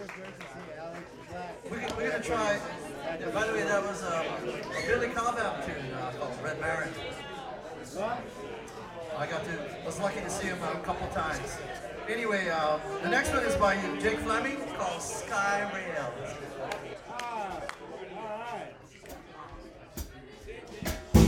We're gonna try. Yeah, by the way, that was a Billy Cobham tune called Red Baron. I was lucky to see him a couple times. Anyway, the next one is by Jake Fleming called Sky Rail.